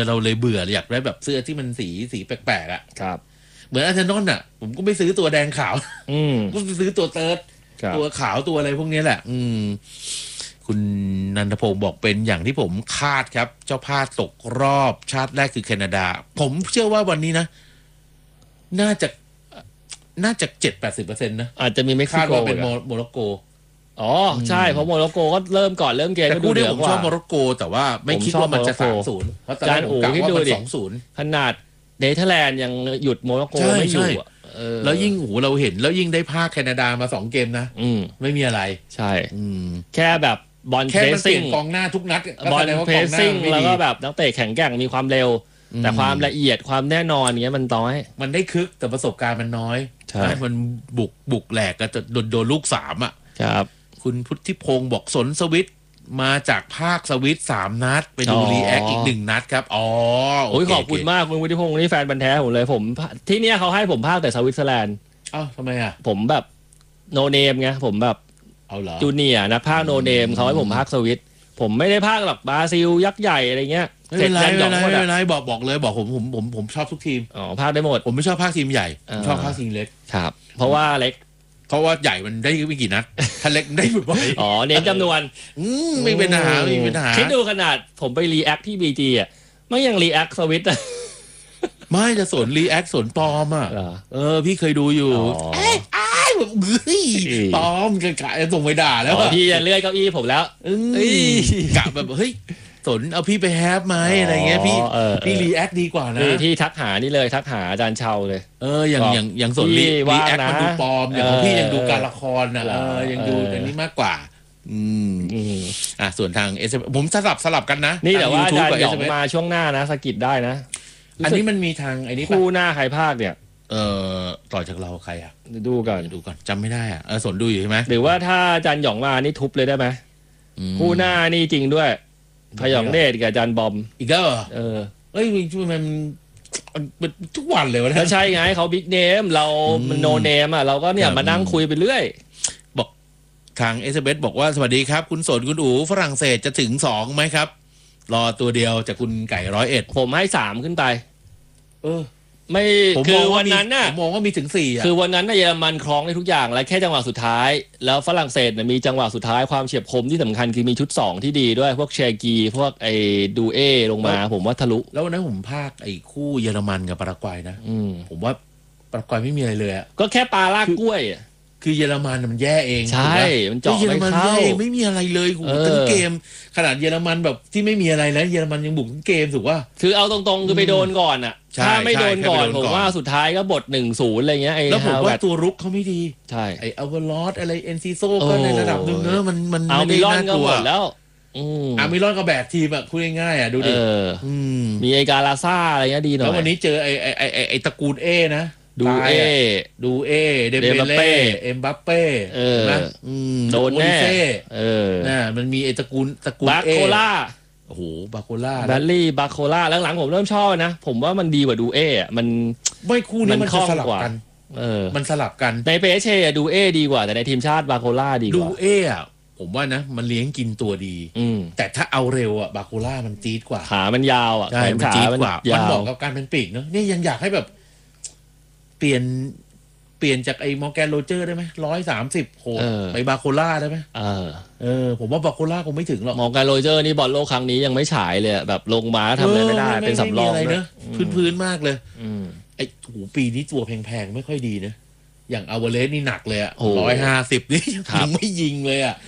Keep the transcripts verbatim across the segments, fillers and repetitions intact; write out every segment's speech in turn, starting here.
เราเลยเบื่ออยากได้แบบเสื้อที่มันสีสีแปลกๆอ่ะครับเหมือนอาร์เซนอลอ่ะผมก็ไม่ซื้อตัวแดงขาวอืมก็ซื้อตัวเติร์ดตัวขาวตัวอะไรพวกนี้แหละอืมคุณนันทพงศ์บอกเป็นอย่างที่ผมคาดครับเจ้าภาพตกรอบชาติแรกคือแคนาดาผมเชื่อว่าวันนี้นะน่าจะน่าจะเจ็ดแปดสิบเปอร์เซ็นต์นะอาจจะมีเม็กซิโกคาดว่าเป็นโมร็อกโกอ๋อใช่เพราะโมร็อกโกก็เริ่มก่อนเริ่มเกมก็ดูเดือดกว่าผมชอบโมร็อกโกแต่ว่าไม่คิดว่ามันจะ สามศูนย์ เพราะตอนแรกผมกะว่ามัน สองศูนย์ขนาดเนเธอร์แลนด์ยังหยุดโมร็อกโกไม่อยู่แล้วยิ่งหูเราเห็นแล้วยิ่งได้ภาคแคนาดามาสองเกมนะไม่มีอะไรใช่แค่แบบบอลเพรสซิ่งกองหน้าทุกนัดบอลเพรสซิ่งแล้วก็แบบนักเตะแข็งแกร่งมีความเร็วแต่ความละเอียดความแน่นอนเงี้ยมันน้อยมันได้คึกแต่ประสบการณ์มันน้อยใช่มันบุกบุกแหลกก็จะโดนโดนลูกสามอ่ะครับคุณพุทธิพงศ์บอกสนสวิตมาจากภาคสวิตสามนัดไปดูรีแอคอีกหนึ่งนัดครับอ๋อโอ้ยขอบคุณมากคุณพุทธิพงศ์นี่แฟนบันแท้ผมเลยผมที่เนี้ยเขาให้ผมภาคแต่สวิตเซอร์แลนด์อ้าวทำไมอ่ะผมแบบโนเนมไงผมแบบเอาเหรอจูเนียร์นะภาคโนเนมเขาให้ผมภาคสวิตผมไม่ได้ภาคหรอกบราซิลยักษ์ใหญ่อะไรเงี้ยไม่เป็นไรไม่เป็นไรไม่เป็นไรบอกบอกเลยบอกผมผมผมผมชอบทุกทีมอ๋อภาคได้หมดผมไม่ชอบภาคทีมใหญ่ผมชอบภาคทีมเล็กครับเพราะว่าเล็กเพราะว่าใหญ่มันได้ไม่กี่นัดถ้าเล็กมันได้บ่อยอ๋อเน้นจำนวนไม่เป็นปัญหาไม่เป็นปัญหาคิดดูขนาดผมไปรีแอคที่บีจีอ่ะไม่ยังรีแอคสวิตอ่ะไม่จะสนรีแอคสนปลอมอ่ะเออพี่เคยดูอยู่เอ้ยอ้ายแบบเฮ้ยปลอมกะกะส่งไปด่าแล้วพี่จะเลื่อยเก้าอี้ผมแล้วกะแบบเฮ้ยสนเอาพี่ไปแฮปไหมอะไรเงี้ยพี่พี่รีแอคดีกว่านะที่ทักหานี่เลยทักหาอาจารย์เชาเลยเอออย่างอย่างอย่างสนรีรีแอคมันดูปลอมอย่างของพี่ยังดูการละครอ่ะเออยังดูอันนี้มากกว่าอืมอ่ะส่วนทางเอสผมสลับสลับกันนะนี่แต่ว่าอาจารย์หยองมาช่วงหน้านะสกิดได้นะอันนี้มันมีทางไอ้นี่คู่หน้าใครภาคเนี่ยเออต่อจากเราใครอ่ะดูก่อนดูก่อนจำไม่ได้อ่ะเออสนดูอยู่ใช่ไหมหรือว่าถ้าอาจารย์หยองมานี่ทุบเลยได้ไหมคู่หน้านี่จริงด้วยพยองเดชกับอาจารย์บอมอีกแล้วเออเอ้ยช่วยมันทุกวันเลยวะก็ใช่ไงเขาบิ๊กเนมเรามันโนเนมอ่ะเราก็เนี่ยมานั่งคุยไปเรื่อยบอกทางเอสเบสบอกว่าสวัสดีครับคุณสนคุณอู๋ฝรั่งเศสจะถึงสองไหมครับรอตัวเดียวจากคุณไก่ร้อยเอ็ดผมให้สามขึ้นไปเออไม่คือวันนั้นน่ะผมมองว่ามีถึงสี่อ่ะคือวันนั้นเยอรมันครองได้ทุกอย่างแล้วแค่จังหวะสุดท้ายแล้วฝรั่งเศสมีจังหวะสุดท้ายความเฉียบคมที่สำคัญคือมีชุดสองที่ดีด้วยพวกเชกีพวกไอ้ดูเอลงมาผมว่าทะลุแล้ววันนั้นผมพากไอ้คู่เยอรมันกับปารากวัยนะผมว่าปารากวัยไม่มีอะไรเลยอ่ะก็แค่ปลาลากกล้วยคือเยอรมันมันแย่เองใช่มันเจาะไม่เข้าเองไม่มีอะไรเลยโหทั้งเกมขนาดเยอรมันแบบที่ไม่มีอะไรแล้วเยอรมันยังบุกทั้งเกมถูกว่าคือเอาตรงๆคือไปโดนก่อนอ่ะถ้าไม่โดนก่อนผมว่าสุดท้ายก็บท หนึ่งศูนย์ อะไรเงี้ยไอ้แล้วผมว่าตัวรุกเขาไม่ดีใช่ไอ้อัลวาลอสอะไรเอ็นซิโซก็ในระดับนึงเนอะมันมันไม่ได้น่ากลัวแล้วอามิรอนก็แบกทีมอ่ะคุยง่ายๆอ่ะดูดิมีไอ้กาลาซ่าอะไรเงี้ยดีหน่อยแล้ววันนี้เจอไอ้ไอ้ไอ้ไอ้ตระกูลเอนะดูเอดูเอเดเบเล่เอ็มบัปเป้นะโดนแน่เออน่ะมันมีไอ้ตระกูลตระกูลเอบาโคล่าโอ้โหบาโคล่าแบลลี่บาโคล่าหลังๆผมเริ่มชอบนะผมว่ามันดีกว่าดูเออ่ะมันไม่คู่นี้มันสลับกันเออมันสลับกันในเปเช่ดูเอดีกว่าแต่ในทีมชาติบาโคล่าดีกว่าดูเออ่ะผมว่านะมันเลี้ยงกินตัวดีแต่ถ้าเอาเร็วอ่ะบาโคล่ามันจี๊ดกว่าขามันยาวอ่ะใช่มันจี๊ดกว่ามันเหมาะกับการเป็นปีกเนาะนี่ยังอยากให้แบบเปลี่ยนเปลี่ยนจากไอ้มอร์แกนโรเจอร์ได้ไหมร้อยสามสิบโหไปบาโคล่าได้ไหมเออเออผมว่าบาโคล่าคงไม่ถึงหรอกมอร์แกนโรเจอร์นี่บอลโลกครั้งนี้ยังไม่ฉายเลยแบบลงมาทำอะไรไม่ได้เป็นสำรองเลยพื้นๆมากเลยไอ้หูปีนี้ตัวแพงๆไม่ค่อยดีนะอย่างอาวาเลสนี่หนักเลยอ่ะร้อยห้าสิบนี่ยังไม่ยิงเลยอ่ะ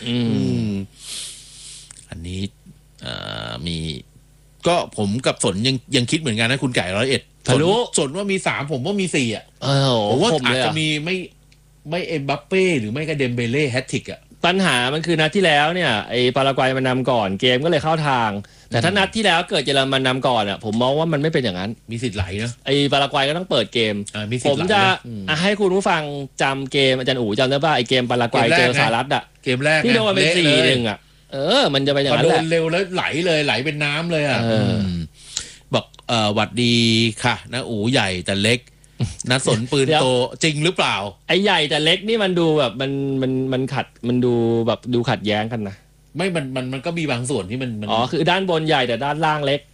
อันนี้มีก็ผมกับสนยังยังคิดเหมือนกันนะคุณไก่ร้อยเอ็ดทะลุสนว่ามีสามผมว่ามีสี่อ่ะผมว่าอาจจะมีไม่ไม่เอ็มบัปเป้หรือไม่ก็เดมเบเล่แฮตทริกอ่ะปัญหามันคือนัดที่แล้วเนี่ยไอ้ปารากวัยมันนำก่อนเกมก็เลยเข้าทางแต่ถ้านัดที่แล้วเกิดเยอรมันนำก่อนอ่ะผมมองว่ามันไม่เป็นอย่างนั้นมีสิทธิ์ไหลนะไอ้ปารากวัยก็ต้องเปิดเกมผมจะให้คุณผู้ฟังจำเกมอาจารย์อู๋จำได้ป่ะไอ้เกมปารากวัยเจอสหรัฐอ่ะเกมแรกที่โดนเป็นสี่หนึ่งอ่ะเออมันจะเป็นอย่างนั้นแหละโดนเร็วแล้วไหลเลยไหลเป็นน้ำเลยอ่ะบอกเออหวัดดีค่ะนะอู๋ใหญ่แต่เล็กนัดสนปืนโตจริงหรือเปล่าไอ้ใหญ่แต่เล็กนี่มันดูแบบมันมันมันขัดมันดูแบบดูขัดแย้งกันนะไม่มันมันมันก็มีบางส่วนที่มันอ๋อคือด้านบนใหญ่แต่ด้านล่างเล็ก